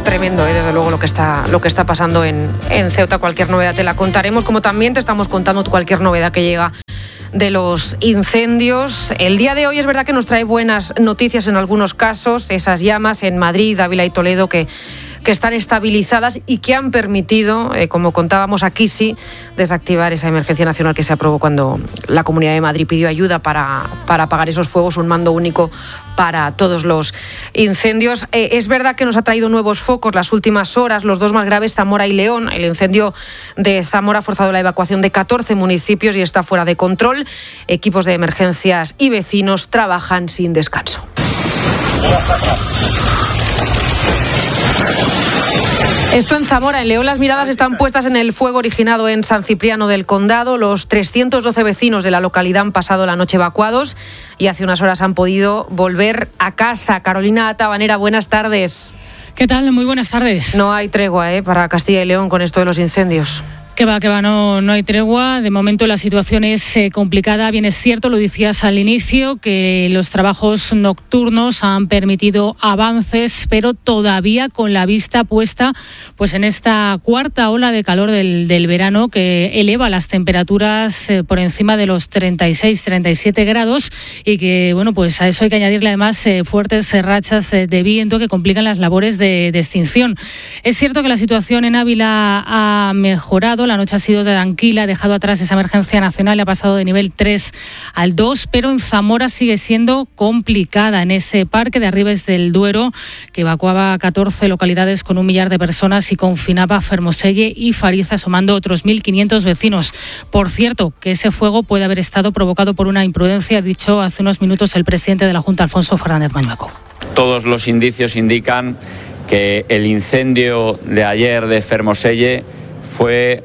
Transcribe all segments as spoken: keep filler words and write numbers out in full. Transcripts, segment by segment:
tremendo, ¿eh? Desde luego lo que está, lo que está pasando en, en Ceuta. Cualquier novedad te la contaremos, como también te estamos contando cualquier novedad que llega de los incendios. El día de hoy es verdad que nos trae buenas noticias en algunos casos, esas llamas en Madrid, Ávila y Toledo que, que están estabilizadas y que han permitido, eh, como contábamos aquí, sí, desactivar esa emergencia nacional que se aprobó cuando la Comunidad de Madrid pidió ayuda para, para apagar esos fuegos, un mando único para todos los incendios. Eh, es verdad que nos ha traído nuevos focos las últimas horas, los dos más graves, Zamora y León. El incendio de Zamora ha forzado la evacuación de catorce municipios y está fuera de control. Equipos de emergencias y vecinos trabajan sin descanso. Esto en Zamora. En León las miradas están puestas en el fuego originado en San Cipriano del Condado. Los trescientos doce vecinos de la localidad han pasado la noche evacuados y hace unas horas han podido volver a casa. Carolina Tabanera, buenas tardes. ¿Qué tal? Muy buenas tardes. No hay tregua ¿eh? para Castilla y León con esto de los incendios. Que va, que va, no, no hay tregua. De momento la situación es eh, complicada. Bien es cierto, lo decías al inicio, que los trabajos nocturnos han permitido avances, pero todavía con la vista puesta pues en esta cuarta ola de calor del, del verano que eleva las temperaturas eh, por encima de los treinta y seis, treinta y siete grados y que, bueno, pues a eso hay que añadirle además eh, fuertes eh, rachas eh, de viento que complican las labores de, de extinción. Es cierto que la situación en Ávila ha mejorado. La noche ha sido tranquila, ha dejado atrás esa emergencia nacional y ha pasado de nivel tres al dos, pero en Zamora sigue siendo complicada. En ese parque de Arribes del Duero, que evacuaba catorce localidades con un millar de personas y confinaba Fermoselle y Fariza, sumando otros mil quinientos vecinos. Por cierto, que ese fuego puede haber estado provocado por una imprudencia, ha dicho hace unos minutos el presidente de la Junta, Alfonso Fernández Mañueco. Todos los indicios indican que el incendio de ayer de Fermoselle fue...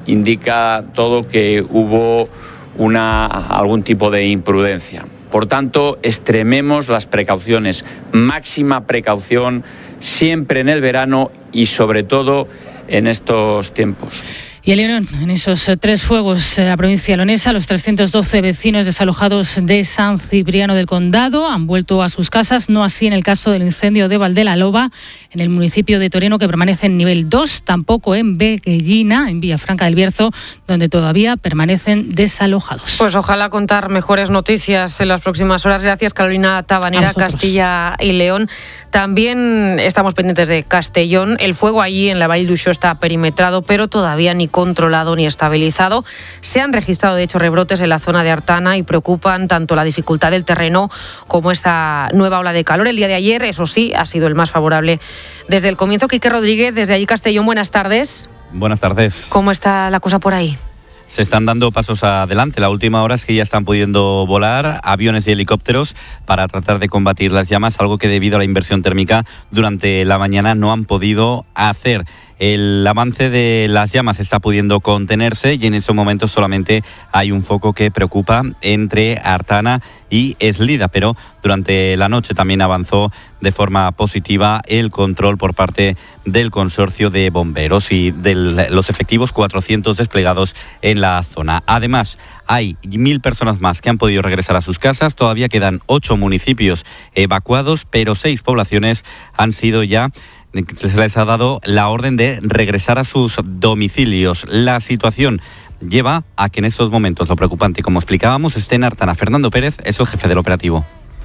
indica todo que hubo una, algún tipo de imprudencia. Por tanto, extrememos las precauciones, máxima precaución siempre en el verano y sobre todo en estos tiempos. Y el León, en esos tres fuegos en la provincia leonesa, los trescientos doce vecinos desalojados de San Cipriano del Condado han vuelto a sus casas, no así en el caso del incendio de Valdelaloba, en el municipio de Toreno, que permanece en nivel dos, tampoco en Beguellina, en Villafranca del Bierzo, donde todavía permanecen desalojados. Pues ojalá contar mejores noticias en las próximas horas. Gracias, Carolina Tabanera, Castilla y León. También estamos pendientes de Castellón. El fuego allí en la Vall d'Uixó está perimetrado, pero todavía ni controlado ni estabilizado. Se han registrado, de hecho, rebrotes en la zona de Artana y preocupan tanto la dificultad del terreno como esta nueva ola de calor. El día de ayer, eso sí, ha sido el más favorable desde el comienzo. Quique Rodríguez, desde allí Castellón, buenas tardes. Buenas tardes. ¿Cómo está la cosa por ahí? Se están dando pasos adelante. La última hora es que ya están pudiendo volar aviones y helicópteros para tratar de combatir las llamas, algo que debido a la inversión térmica durante la mañana no han podido hacer. El avance de las llamas está pudiendo contenerse y en estos momentos solamente hay un foco que preocupa entre Artana y Eslida, pero durante la noche también avanzó de forma positiva el control por parte del consorcio de bomberos y de los efectivos cuatrocientos desplegados en la zona. Además, hay mil personas más que han podido regresar a sus casas. Todavía quedan ocho municipios evacuados, pero seis poblaciones han sido ya... se les ha dado la orden de regresar a sus domicilios. La situación lleva a que en estos momentos lo preocupante, como explicábamos, esté en Artana. Fernando Pérez es el jefe del operativo.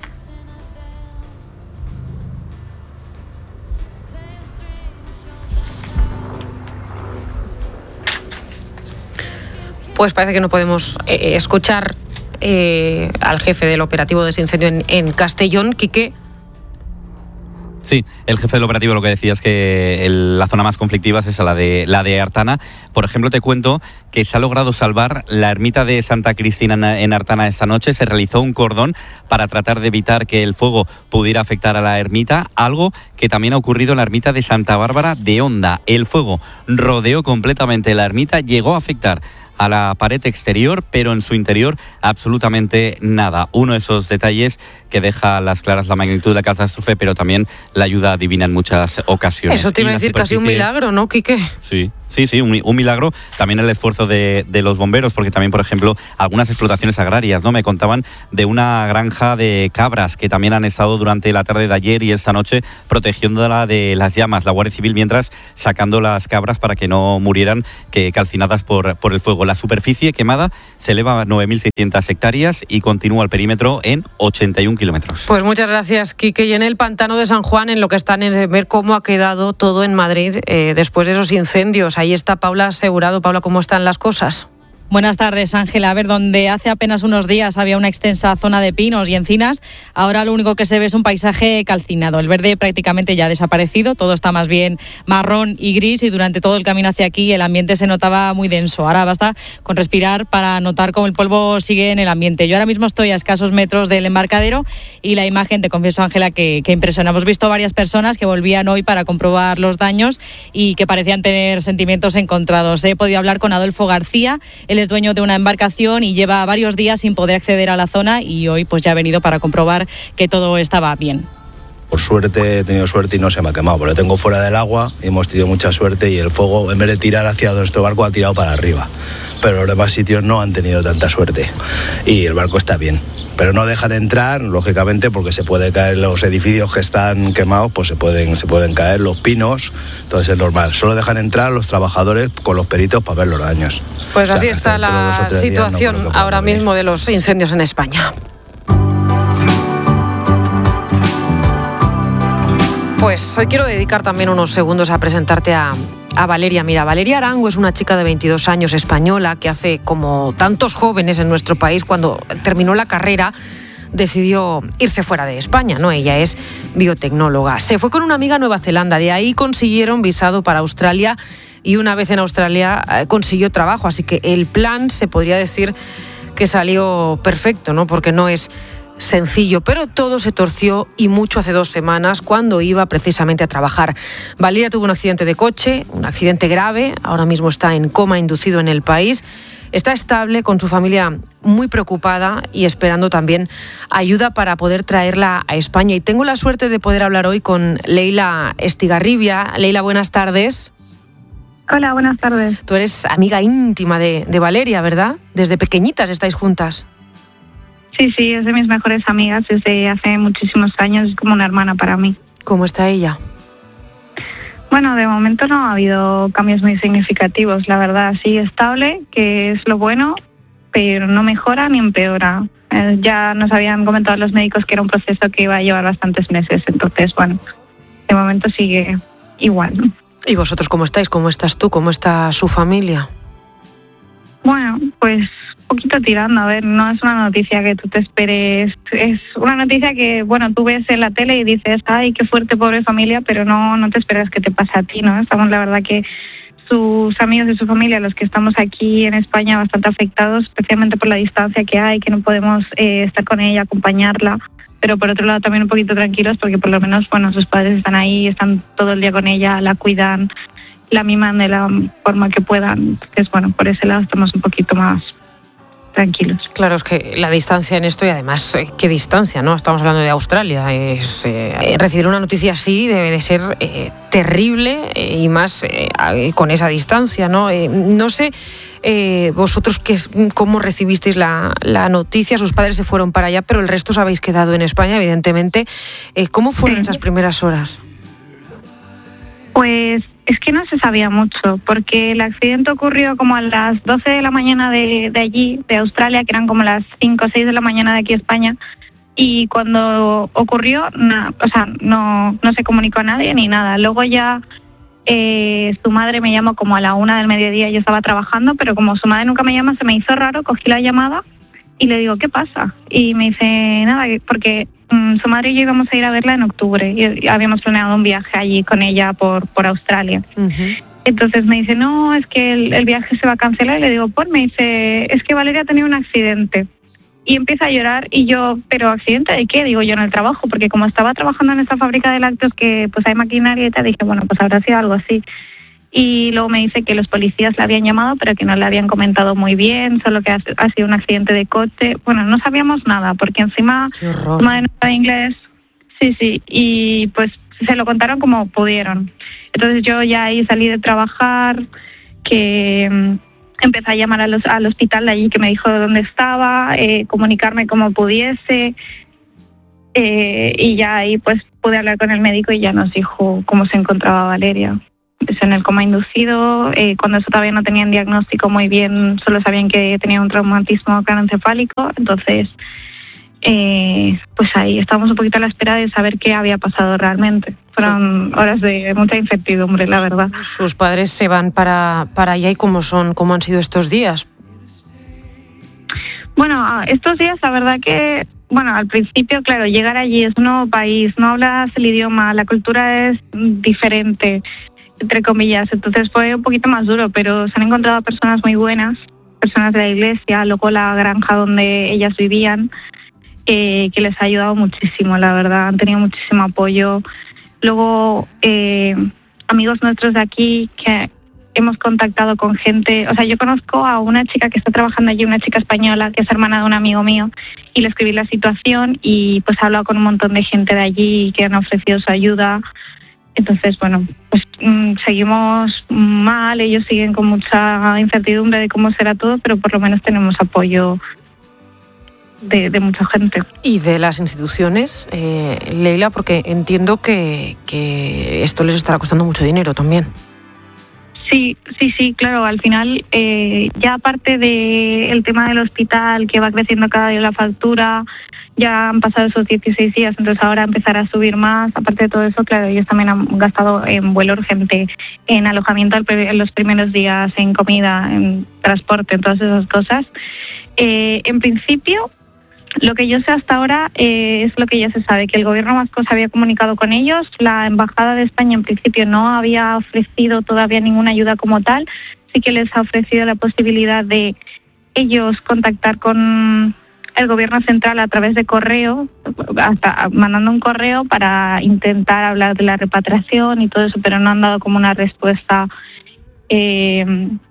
Pues parece que no podemos eh, escuchar eh, al jefe del operativo de ese incendio en, en Castellón, Quique. Sí, el jefe del operativo lo que decía es que el, la zona más conflictiva es esa, la de, la de Artana. Por ejemplo, te cuento que se ha logrado salvar la ermita de Santa Cristina en, en Artana esta noche. Se realizó un cordón para tratar de evitar que el fuego pudiera afectar a la ermita, algo que también ha ocurrido en la ermita de Santa Bárbara de Onda. El fuego rodeó completamente la ermita, llegó a afectar a la pared exterior, pero en su interior absolutamente nada. Uno de esos detalles que deja a las claras la magnitud de la catástrofe, pero también la ayuda divina en muchas ocasiones. Eso te iba a decir, superficie... casi un milagro, ¿no, Quique? Sí, Sí, sí, un, un milagro. También el esfuerzo de, de los bomberos, porque también, por ejemplo, algunas explotaciones agrarias, ¿no? Me contaban de una granja de cabras que también han estado durante la tarde de ayer y esta noche protegiéndola de las llamas, la Guardia Civil, mientras sacando las cabras para que no murieran que calcinadas por, por el fuego. La superficie quemada se eleva a nueve mil seiscientas hectáreas y continúa el perímetro en ochenta y un kilómetros. Pues muchas gracias, Quique. Y en el pantano de San Juan, en lo que están es ver cómo ha quedado todo en Madrid eh, después de esos incendios. Ahí está Paula Asegurado. Paula, ¿cómo están las cosas? Buenas tardes, Ángela. A ver, donde hace apenas unos días había una extensa zona de pinos y encinas, ahora lo único que se ve es un paisaje calcinado. El verde prácticamente ya ha desaparecido, todo está más bien marrón y gris y durante todo el camino hacia aquí el ambiente se notaba muy denso. Ahora basta con respirar para notar cómo el polvo sigue en el ambiente. Yo ahora mismo estoy a escasos metros del embarcadero y la imagen, te confieso, Ángela, que, que impresiona. Hemos visto varias personas que volvían hoy para comprobar los daños y que parecían tener sentimientos encontrados. He podido hablar con Adolfo García. Él es dueño de una embarcación y lleva varios días sin poder acceder a la zona y hoy pues ya ha venido para comprobar que todo estaba bien. Por suerte, he tenido suerte y no se me ha quemado, porque lo tengo fuera del agua y hemos tenido mucha suerte y el fuego, en vez de tirar hacia nuestro barco, ha tirado para arriba. Pero los demás sitios no han tenido tanta suerte y el barco está bien. Pero no dejan entrar, lógicamente, porque se puede caer los edificios que están quemados, pues se pueden, se pueden caer los pinos, entonces es normal. Solo dejan entrar los trabajadores con los peritos para ver los daños. Pues o sea, así está la situación no ahora venir. mismo de los incendios en España. Pues hoy quiero dedicar también unos segundos a presentarte a, a Valeria. Mira, Valeria Arango es una chica de veintidós años española que hace como tantos jóvenes en nuestro país, cuando terminó la carrera, decidió irse fuera de España, ¿no? Ella es biotecnóloga. Se fue con una amiga a Nueva Zelanda, de ahí consiguieron visado para Australia y una vez en Australia eh, consiguió trabajo. Así que el plan se podría decir que salió perfecto, ¿no? Porque no es sencillo, pero todo se torció y mucho hace dos semanas cuando iba precisamente a trabajar. Valeria tuvo un accidente de coche, un accidente grave, ahora mismo está en coma inducido en el país, está estable con su familia muy preocupada y esperando también ayuda para poder traerla a España. Y tengo la suerte de poder hablar hoy con Leila Estigarribia. Leila, buenas tardes. Hola, buenas tardes. Tú eres amiga íntima de, de Valeria, ¿verdad? Desde pequeñitas estáis juntas. Sí, sí, es de mis mejores amigas desde hace muchísimos años, es como una hermana para mí. ¿Cómo está ella? Bueno, de momento no ha habido cambios muy significativos, la verdad, sigue estable, que es lo bueno, pero no mejora ni empeora. Eh, ya nos habían comentado los médicos que era un proceso que iba a llevar bastantes meses, entonces, bueno, de momento sigue igual. ¿Y vosotros cómo estáis? ¿Cómo estás tú? ¿Cómo está su familia? Bueno, pues poquito tirando, a ver, no es una noticia que tú te esperes, es una noticia que, bueno, tú ves en la tele y dices, ay, qué fuerte, pobre familia, pero no, no te esperas que te pase a ti, ¿no? Estamos, la verdad, que sus amigos y su familia, los que estamos aquí en España, bastante afectados, especialmente por la distancia que hay, que no podemos eh, estar con ella, acompañarla, pero por otro lado también un poquito tranquilos porque por lo menos, bueno, sus padres están ahí, están todo el día con ella, la cuidan, la miman de la forma que puedan. Es bueno, por ese lado estamos un poquito más tranquilos. Claro, es que la distancia en esto y además, eh, ¿qué distancia, no? Estamos hablando de Australia. Es, eh, recibir una noticia así debe de ser eh, terrible eh, y más eh, con esa distancia, ¿no? Eh, no sé eh, vosotros qué, cómo recibisteis la, la noticia. Sus padres se fueron para allá, pero el resto os habéis quedado en España, evidentemente. Eh, ¿Cómo fueron esas primeras horas? Pues es que no se sabía mucho, porque el accidente ocurrió como a las doce de la mañana de, de allí, de Australia, que eran como las cinco o seis de la mañana de aquí España, y cuando ocurrió, na, o sea, no, no se comunicó a nadie ni nada. Luego ya eh, su madre me llamó como a la una del mediodía, yo estaba trabajando, pero como su madre nunca me llama, se me hizo raro, cogí la llamada y le digo, ¿qué pasa? Y me dice, nada, porque su madre y yo íbamos a ir a verla en octubre y habíamos planeado un viaje allí con ella por, por Australia. Uh-huh. Entonces me dice, no, es que el, el viaje se va a cancelar. Y le digo, pues me dice, es que Valeria ha tenido un accidente. Y empieza a llorar y yo, ¿pero accidente de qué? Digo yo, en el trabajo, porque como estaba trabajando en esta fábrica de lácteos que pues hay maquinaria y tal, dije, bueno, pues habrá sido algo así. Y luego me dice que los policías la habían llamado, pero que no le habían comentado muy bien, solo que ha, ha sido un accidente de coche. Bueno, no sabíamos nada, porque encima su madre no sabe inglés. Sí, sí, y pues se lo contaron como pudieron. Entonces yo ya ahí salí de trabajar que mm, empecé a llamar a los, al hospital de allí, que me dijo dónde estaba, eh, comunicarme como pudiese, eh, y ya ahí pues pude hablar con el médico y ya nos dijo cómo se encontraba Valeria. Es en el coma inducido, eh, cuando eso todavía no tenían diagnóstico muy bien, solo sabían que tenía un traumatismo craneoencefálico, entonces eh, pues ahí estábamos un poquito a la espera de saber qué había pasado realmente. Fueron sí. horas de mucha incertidumbre, la verdad. Sus padres se van para, para allá, ¿y cómo son, cómo han sido estos días? Bueno, estos días la verdad que, bueno, al principio, claro, llegar allí es un nuevo país, no hablas el idioma, la cultura es diferente, entre comillas, entonces fue un poquito más duro, pero se han encontrado personas muy buenas, personas de la iglesia, luego la granja donde ellas vivían, eh, que les ha ayudado muchísimo, la verdad, han tenido muchísimo apoyo. Luego, eh, amigos nuestros de aquí que hemos contactado con gente, o sea, yo conozco a una chica que está trabajando allí, una chica española que es hermana de un amigo mío, y le escribí la situación y pues he hablado con un montón de gente de allí que han ofrecido su ayuda. Entonces, bueno, pues mmm, seguimos mal, ellos siguen con mucha incertidumbre de cómo será todo, pero por lo menos tenemos apoyo de, de mucha gente. Y de las instituciones, eh, Leila, porque entiendo que, que esto les estará costando mucho dinero también. Sí, sí, sí, claro, al final, eh, ya aparte del tema del hospital, que va creciendo cada día la factura, ya han pasado esos dieciséis días, entonces ahora empezar a subir más. Aparte de todo eso, claro, ellos también han gastado en vuelo urgente, en alojamiento en los primeros días, en comida, en transporte, en todas esas cosas. Eh, en principio, lo que yo sé hasta ahora eh, es lo que ya se sabe, que el gobierno vasco se había comunicado con ellos, la Embajada de España en principio no había ofrecido todavía ninguna ayuda como tal, sí que les ha ofrecido la posibilidad de ellos contactar con el gobierno central a través de correo, hasta mandando un correo para intentar hablar de la repatriación y todo eso, pero no han dado como una respuesta eh,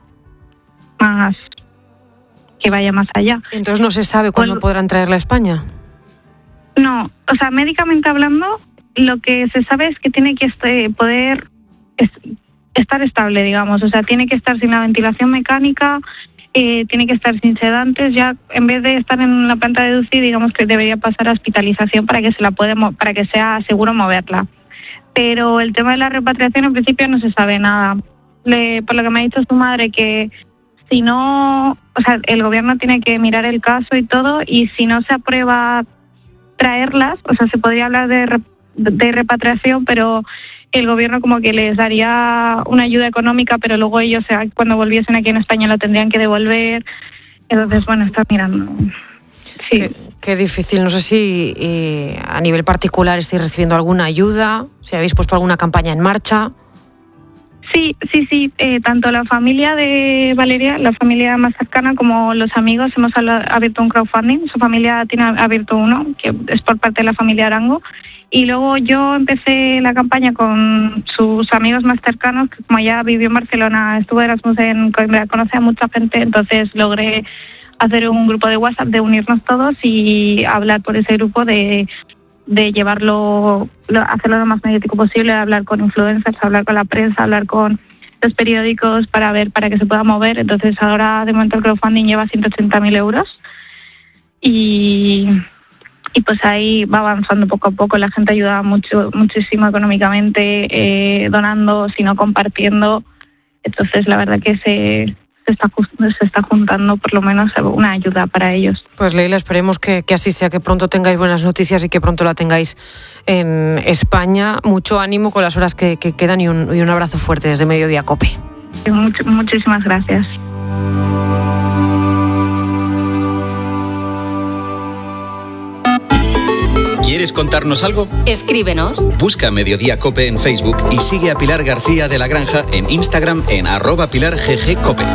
más que vaya más allá. Entonces no se sabe cuándo pues, podrán traerla a España. No, o sea, médicamente hablando, lo que se sabe es que tiene que este, poder es, estar estable, digamos, o sea, tiene que estar sin la ventilación mecánica, eh, tiene que estar sin sedantes, ya en vez de estar en la planta de U C I, digamos que debería pasar a hospitalización para que se la puede, para que sea seguro moverla. Pero el tema de la repatriación en principio no se sabe nada. Le, por lo que me ha dicho su madre, que si no, o sea, el gobierno tiene que mirar el caso y todo, y si no se aprueba traerlas, o sea, se podría hablar de, de repatriación, pero el gobierno como que les daría una ayuda económica, pero luego ellos cuando volviesen aquí en España lo tendrían que devolver. Entonces, bueno, está mirando. Sí. Qué, qué difícil. No sé si eh, a nivel particular estáis recibiendo alguna ayuda, si habéis puesto alguna campaña en marcha. Sí, sí, sí. Eh, tanto la familia de Valeria, la familia más cercana, como los amigos, hemos abierto un crowdfunding. Su familia tiene abierto uno, que es por parte de la familia Arango. Y luego yo empecé la campaña con sus amigos más cercanos, que como ella vivió en Barcelona, estuvo en Erasmus en Coimbra, conoce a mucha gente, entonces logré hacer un grupo de WhatsApp, de unirnos todos y hablar por ese grupo de, de llevarlo, hacerlo lo más mediático posible, hablar con influencers, hablar con la prensa, hablar con los periódicos para ver, para que se pueda mover. Entonces ahora de momento el crowdfunding lleva ciento ochenta mil euros y... Y pues ahí va avanzando poco a poco, la gente ayuda mucho, muchísimo económicamente, eh, donando, sino compartiendo. Entonces la verdad que se, se, está, se está juntando por lo menos una ayuda para ellos. Pues Leila, esperemos que, que así sea, que pronto tengáis buenas noticias y que pronto la tengáis en España. Mucho ánimo con las horas que, que quedan y un, y un abrazo fuerte desde Mediodía COPE. Much, muchísimas gracias. ¿Quieres contarnos algo? Escríbenos. Busca Mediodía COPE en Facebook y sigue a Pilar García de la Granja en Instagram en arroba Pilar G G COPE.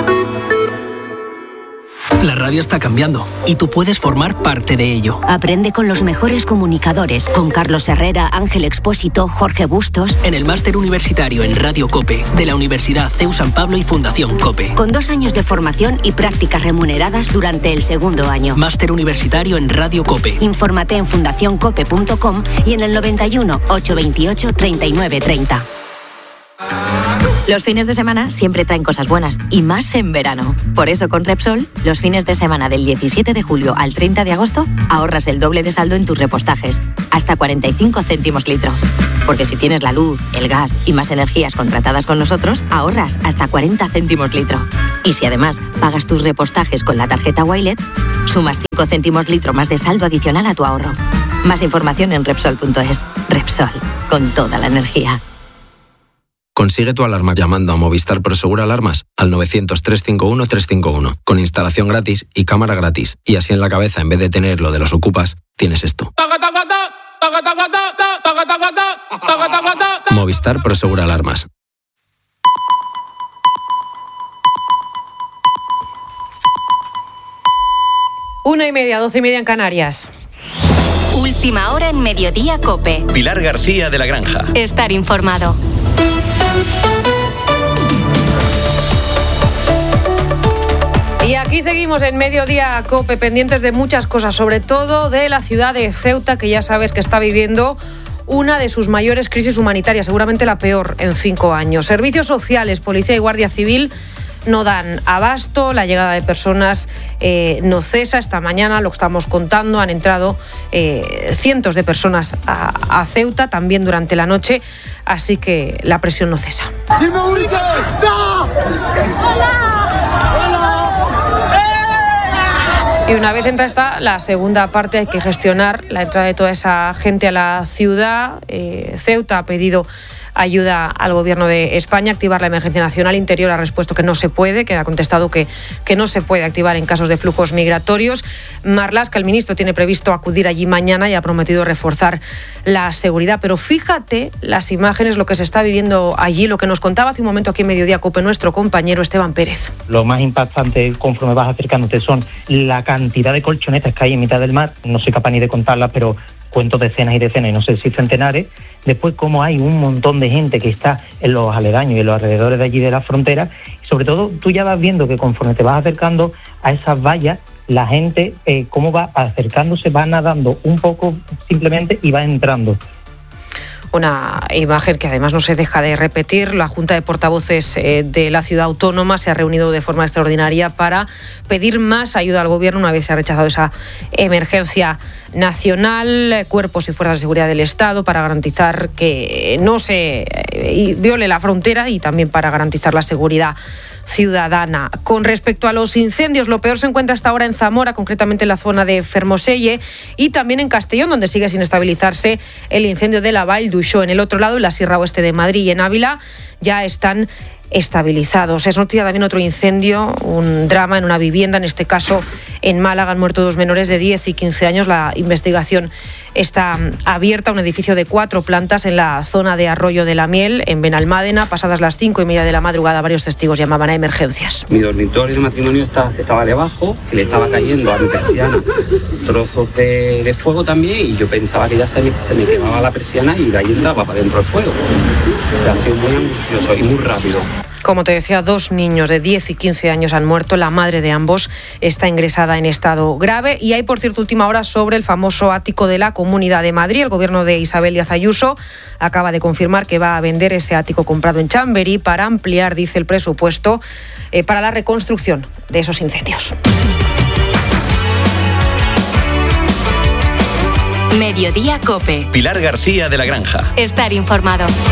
La radio está cambiando y tú puedes formar parte de ello. Aprende con los mejores comunicadores, con Carlos Herrera, Ángel Expósito, Jorge Bustos. En el máster universitario en Radio COPE de la Universidad C E U San Pablo y Fundación COPE. Con dos años de formación y prácticas remuneradas durante el segundo año. Máster universitario en Radio COPE. Infórmate en fundación cope punto com y en el noventa y uno, ochocientos veintiocho, treinta y nueve treinta. Los fines de semana siempre traen cosas buenas, y más en verano. Por eso con Repsol, los fines de semana del diecisiete de julio al treinta de agosto, ahorras el doble de saldo en tus repostajes, hasta cuarenta y cinco céntimos litro. Porque si tienes la luz, el gas y más energías contratadas con nosotros, ahorras hasta cuarenta céntimos litro. Y si además pagas tus repostajes con la tarjeta Wilet, sumas cinco céntimos litro más de saldo adicional a tu ahorro. Más información en Repsol punto es. Repsol, con toda la energía. Consigue tu alarma llamando a Movistar Prosegur Alarmas al novecientos, trescientos cincuenta y uno, trescientos cincuenta y uno, con instalación gratis y cámara gratis. Y así en la cabeza, en vez de tener lo de los ocupas, tienes esto. Movistar Prosegur Alarmas. Una y media, doce y media en Canarias. Última hora en Mediodía COPE. Pilar García de la Granja. Estar informado. Y aquí seguimos en Mediodía COPE, pendientes de muchas cosas, sobre todo de la ciudad de Ceuta, que ya sabes que está viviendo una de sus mayores crisis humanitarias, seguramente la peor en cinco años. Servicios sociales, policía y guardia civil no dan abasto, la llegada de personas eh, no cesa. Esta mañana, lo estamos contando, han entrado eh, cientos de personas a, a Ceuta, también durante la noche, así que la presión no cesa. Y una vez entra esta, la segunda parte, hay que gestionar la entrada de toda esa gente a la ciudad. Eh, Ceuta ha pedido ayuda al Gobierno de España, activar la emergencia nacional. Interior ha respuesto que no se puede, que ha contestado que, que no se puede activar en casos de flujos migratorios. Marlaska, el ministro, tiene previsto acudir allí mañana y ha prometido reforzar la seguridad. Pero fíjate las imágenes, lo que se está viviendo allí, lo que nos contaba hace un momento aquí en Mediodía COPE nuestro compañero Esteban Pérez. Lo más impactante conforme vas acercándote son la cantidad de colchonetas que hay en mitad del mar. No soy capaz ni de contarlas, pero cuento decenas y decenas, y no sé si centenares. Después, como hay un montón de gente que está en los aledaños y en los alrededores de allí de la frontera. Y sobre todo, tú ya vas viendo que conforme te vas acercando a esas vallas, la gente, eh, cómo va acercándose, va nadando un poco simplemente y va entrando. Una imagen que además no se deja de repetir. La Junta de Portavoces eh, de la Ciudad Autónoma se ha reunido de forma extraordinaria para pedir más ayuda al Gobierno una vez se ha rechazado esa emergencia nacional, cuerpos y fuerzas de seguridad del Estado, para garantizar que no se eh, viole la frontera y también para garantizar la seguridad ciudadana. Con respecto a los incendios, lo peor se encuentra hasta ahora en Zamora, concretamente en la zona de Fermoselle, y también en Castellón, donde sigue sin estabilizarse el incendio de la Vall d'Uixó. En el otro lado, en la Sierra Oeste de Madrid y en Ávila, ya están estabilizados. Es noticia también otro incendio, un drama en una vivienda, en este caso en Málaga. Han muerto dos menores de diez y quince años. La investigación está abierta. Un edificio de cuatro plantas en la zona de Arroyo de la Miel, en Benalmádena. Pasadas las cinco y media de la madrugada, varios testigos llamaban a emergencias. Mi dormitorio de matrimonio está, estaba debajo, que le estaba cayendo a mi persiana trozos de, de fuego también, y yo pensaba que ya se me, se me quemaba la persiana y de ahí entraba para dentro el fuego. O sea, ha sido muy angustioso y muy rápido. Como te decía, dos niños de diez y quince años han muerto. La madre de ambos está ingresada en estado grave. Y hay, por cierto, última hora sobre el famoso ático de la Comunidad de Madrid. El gobierno de Isabel Díaz Ayuso acaba de confirmar que va a vender ese ático comprado en Chamberí para ampliar, dice, el presupuesto eh, para la reconstrucción de esos incendios. Mediodía COPE. Pilar García de la Granja. Estar informado.